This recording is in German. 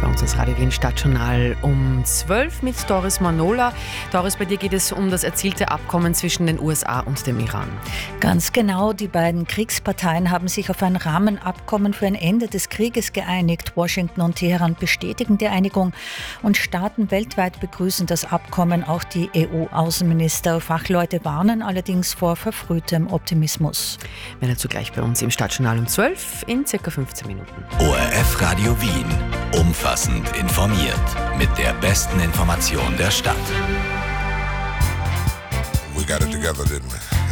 bei uns das Radio Wien Stadtjournal um 12 mit Doris Manola. Doris, bei dir geht es um das erzielte Abkommen zwischen den USA und dem Iran. Ganz genau, die beiden Kriegsparteien haben sich auf ein Rahmenabkommen für ein Ende des Krieges geeinigt. Washington und Teheran bestätigen die Einigung und Staaten weltweit begrüßen das Abkommen. Auch die EU-Außenminister. Fachleute warnen allerdings vor verfrühtem Optimismus. Mehr dazu gleich bei uns im Stadtjournal um 12 in circa 15 Minuten. ORF Radio Wien. Umfassend informiert. Mit der besten Information der Stadt. We got it together, didn't we?